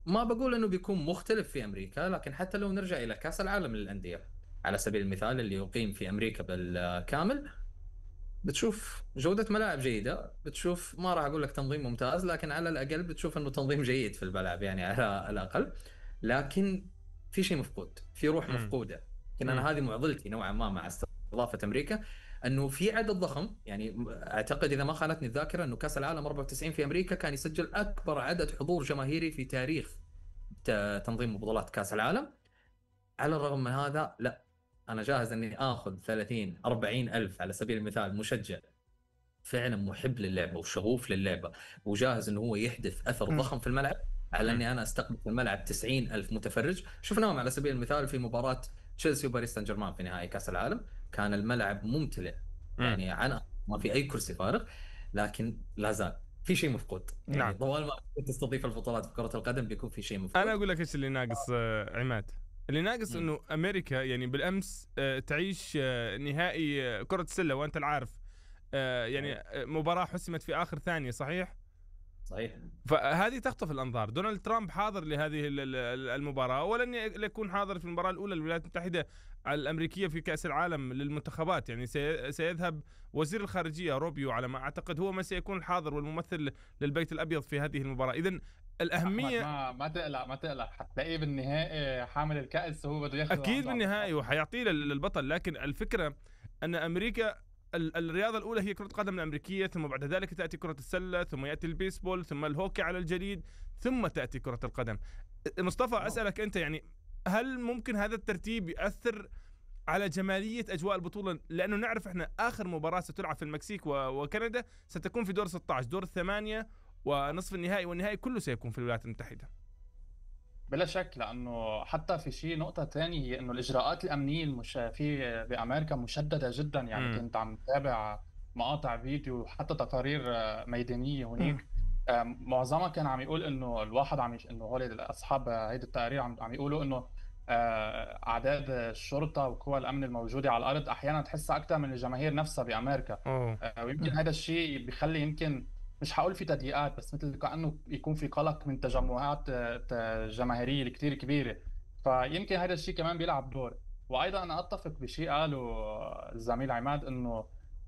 ما بقول انه بيكون مختلف في امريكا، لكن حتى لو نرجع الى كاس العالم للانديه على سبيل المثال اللي يقيم في امريكا بالكامل، بتشوف جودة ملاعب جيدة، بتشوف ما راح اقول لك تنظيم ممتاز، لكن على الاقل بتشوف انه تنظيم جيد في الملعب يعني على الاقل. لكن في شيء مفقود، في روح امم. مفقودة. لكن امم. انا هذه معضلتي نوعا ما مع استضافة امريكا، انه في عدد ضخم. يعني اعتقد اذا ما خانتني الذاكرة انه كاس العالم 94 في امريكا كان يسجل اكبر عدد حضور جماهيري في تاريخ تنظيم بطولات كاس العالم. على الرغم من هذا لا، انا جاهز اني اخذ 30 40 الف على سبيل المثال مشجع فعلا محب للعبه وشغوف للعبه، وجاهز انه هو يحدث اثر مم. ضخم في الملعب، على امم. اني انا استقبل في الملعب 90 الف متفرج. شفناهم على سبيل المثال في مباراه تشيلسي وباريس سان جيرمان في نهائي كاس العالم، كان الملعب ممتلئ امم. يعني عن ما في اي كرسي فارغ. لكن لا زال في شيء مفقود، يعني نعم. طوال ما تستضيف البطولات في كره القدم بيكون في شيء انا مفقود. اقول لك ايش اللي ناقص عماد. اللي ناقص مم. انه امريكا يعني بالامس تعيش نهائي كرة السلة، وانت العارف يعني صحيح. مباراة حسمت في اخر ثانية، صحيح. صحيح. فهذه تخطف الانظار. دونالد ترامب حاضر لهذه المباراة، ولن يكون حاضر في المباراة الاولى للولايات المتحدة الامريكية في كأس العالم للمنتخبات. يعني سيذهب وزير الخارجية روبيو على ما اعتقد، هو ما سيكون الحاضر والممثل للبيت الابيض في هذه المباراة. اذا احمد، الأهمية ما تقلق، ما تقلق، حتلاقيه بالنهائي حامل الكأس وهو بده ياخذه اكيد عنده على بالنهائي المصاري. وحيعطيه للبطل. لكن الفكره ان امريكا الرياضه الاولى هي كره القدم الامريكيه، ثم بعد ذلك تاتي كره السله، ثم ياتي البيسبول، ثم الهوكي على الجليد، ثم تاتي كره القدم. مصطفى، تمام. اسالك انت يعني، هل ممكن هذا الترتيب ياثر على جماليه اجواء البطوله؟ لانه نعرف احنا اخر مباراه ستلعب في المكسيك وكندا ستكون في دور 16، دور الثمانيه ونصف النهائي والنهائي كله سيكون في الولايات المتحده. بلا شك، لانه حتى في شيء نقطة تانية، هي انه الاجراءات الامنية في بامريكا مشددة جدا. يعني امم. كنت عم تابع مقاطع فيديو وحتى تقارير ميدانية مم. هنيك. معظمها كان عم يقول انه الواحد انه هول اصحاب هيدي التقارير عم يقولوا انه اعداد الشرطة وقوى الامن الموجودة على الارض احيانا تحسها اكثر من الجماهير نفسها بامريكا. اوه. ويمكن هذا الشيء بيخلي، يمكن مش هقول في تضييقات، بس مثل كأنه يكون في قلق من تجمعات جماهيرية كتير كبيرة. فيمكن هذا الشيء كمان بيلعب دور. وأيضا أنا أتفق بشيء قاله الزميل عماد، إنه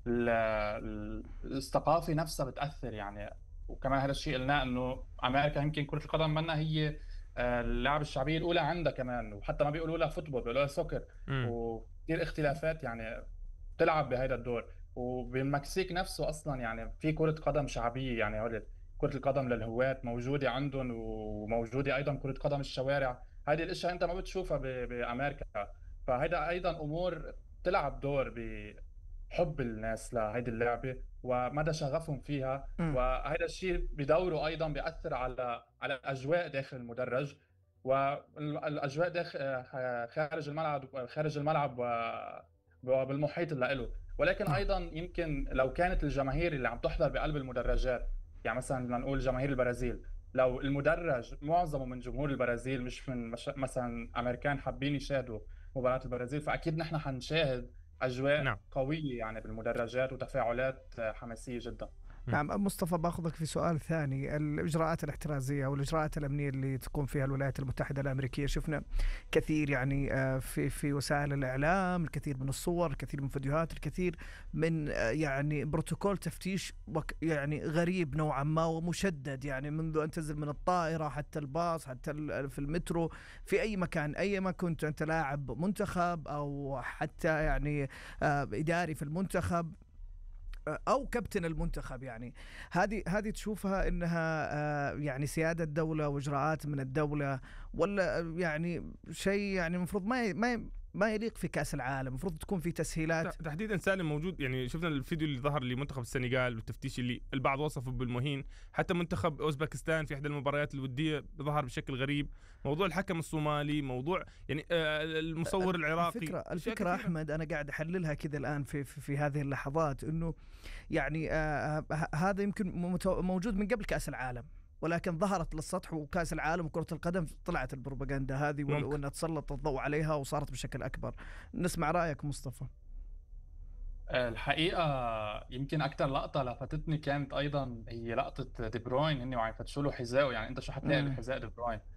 الثقافة نفسها بتأثر يعني. وكمان هذا الشيء قلناه، إنه أمريكا يمكن كرة القدم منا هي اللعبة الشعبية الأولى عندها كمان. وحتى ما بيقولوا لها فوتبول، بيقولوا لها سوكر. امم. وكثير اختلافات يعني بتلعب بهذا الدور. وبالمكسيك نفسه اصلا يعني في كرة قدم شعبية. يعني هول كرة القدم للهواة موجودة عندهم، وموجودة ايضا كرة قدم الشوارع. هذه الاشياء انت ما بتشوفها بامريكا. فهيدا ايضا امور بتلعب دور بحب الناس لهيدي اللعبة ومدى شغفهم فيها. مم. وهذا الشيء بدوره ايضا بيأثر على الاجواء داخل المدرج، والاجواء داخل خارج الملعب، وبالمحيط اللي له. ولكن نعم. ايضا يمكن لو كانت الجماهير اللي عم تحضر بقلب المدرجات، يعني مثلا بدنا نقول جماهير البرازيل، لو المدرج معظمه من جمهور البرازيل مش من مثلا امريكان حابين يشاهدوا مباراة البرازيل، فاكيد نحن حنشاهد اجواء نعم. قوية يعني بالمدرجات وتفاعلات حماسية جدا. مم. نعم مصطفى، باخذك في سؤال ثاني. الإجراءات الاحترازية والإجراءات الأمنية اللي تقوم فيها الولايات المتحدة الأمريكية، شفنا كثير يعني في وسائل الإعلام، الكثير من الصور، الكثير من الفيديوهات، الكثير من يعني بروتوكول تفتيش يعني غريب نوعا ما ومشدد، يعني منذ أن تنزل من الطائرة حتى الباص حتى في المترو، في أي مكان، أي ما كنت أنت لاعب منتخب أو حتى يعني إداري في المنتخب او كابتن المنتخب. يعني هذه تشوفها انها يعني سيادة دولة واجراءات من الدولة، ولا يعني شيء يعني المفروض ما يليق في كأس العالم؟ المفروض تكون في تسهيلات. تحديدا سالم موجود. يعني شفنا الفيديو اللي ظهر لمنتخب السنغال والتفتيش اللي البعض وصفه بالمهين. حتى منتخب اوزبكستان في احدى المباريات الوديه ظهر بشكل غريب. موضوع الحكم الصومالي، موضوع يعني المصور العراقي، اشياء الفكرة كثيره. أحمد، أنا قاعد أحللها كذا الآن في هذه اللحظات، إنه يعني هذا يمكن موجود من قبل كأس العالم، ولكن ظهرت للسطح وكأس العالم وكرة القدم طلعت البروباغندا هذه ممكن. وأنها تسلط الضوء عليها وصارت بشكل أكبر. نسمع رأيك مصطفى. الحقيقة يمكن أكثر لقطة لفتتني كانت أيضا هي لقطة دي بروين، هن وعم يفتشوا له حذائه. يعني أنت شو حتلاقي مم. بحذاء دي بروين؟